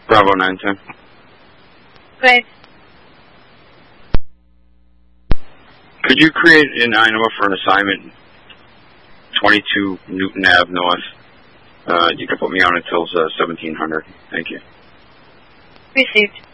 Bravo 910. Great. Could you create an INOMA for an assignment 22 Newton Ave North? You can put me on until 1700. Thank you. Received.